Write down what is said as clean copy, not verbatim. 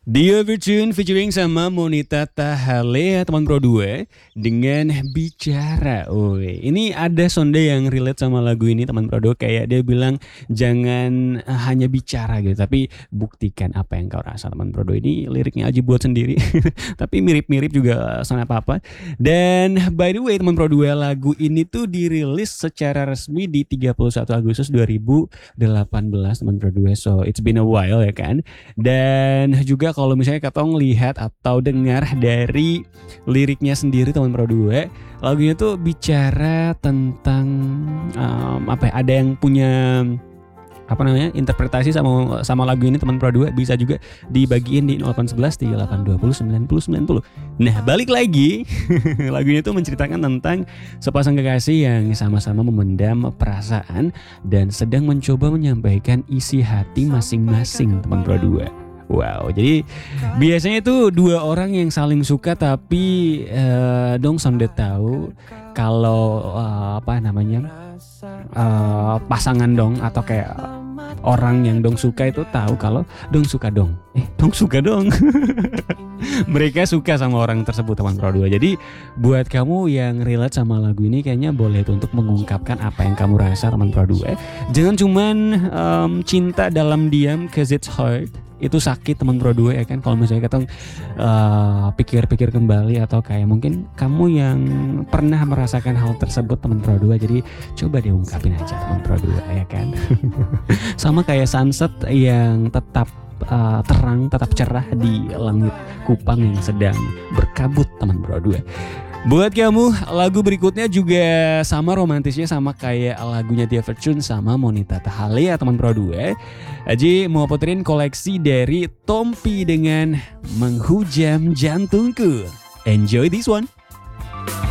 Dio Virtune featuring sama Monita Tahale teman Pro 2 dengan Bicara. Ini ada sonde yang relate sama lagu ini teman Pro 2, kayak dia bilang jangan hanya bicara gitu, tapi buktikan apa yang kau rasa teman Pro 2. Ini liriknya aja buat sendiri tapi mirip-mirip juga sama apa-apa. Dan by the way teman Pro 2, lagu ini tuh dirilis secara resmi di 31 Agustus 2018 teman Pro 2. So it's been a while ya kan. Dan juga kalau misalnya katong lihat atau dengar dari liriknya sendiri teman Pro 2, lagunya tuh bicara tentang apa ya, ada yang punya apa namanya interpretasi sama lagu ini teman Pro 2, bisa juga dibagiin di 0811 3820 90 90. Nah balik lagi lagunya tuh menceritakan tentang sepasang kekasih yang sama-sama memendam perasaan dan sedang mencoba menyampaikan isi hati masing-masing teman Pro 2. Wow, jadi biasanya itu dua orang yang saling suka tapi dong sonde tahu kalau apa namanya pasangan dong atau kayak orang yang dong suka itu tahu kalau dong suka dong. Dong suka dong. Mereka suka sama orang tersebut teman Pro 2. Jadi buat kamu yang relate sama lagu ini kayaknya boleh tuh untuk mengungkapkan apa yang kamu rasa teman Pro 2. Jangan cuman cinta dalam diam cause it's hard. Itu sakit teman Pro 2 ya kan. Kalau misalnya kita pikir-pikir kembali atau kayak mungkin kamu yang pernah merasakan hal tersebut teman Pro 2, jadi coba diungkapin aja teman Pro 2 ya kan. Sama kayak sunset yang tetap terang, tetap cerah di langit Kupang yang sedang berkabut teman Pro 2. Buat kamu, lagu berikutnya juga sama romantisnya, sama kayak lagunya Dio Virtune sama Monita Tahale ya teman Pro 2. Aji mau puterin koleksi dari Tompi dengan Menghujam Jantungku. Enjoy this one.